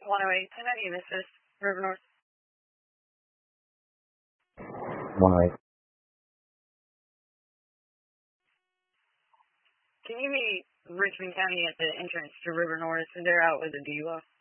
108, 1090, this is River North. 108. Can you meet Richmond County at the entrance to River North? They're out with a DUI.